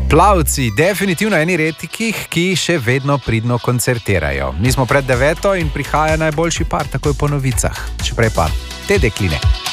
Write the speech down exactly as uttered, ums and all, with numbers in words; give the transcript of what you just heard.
Plavci, definitivno eni redkih, ki še vedno pridno koncertirajo. Mi smo pred deveto in prihaja najboljši par takoj po novicah. Še prej pa te dekline.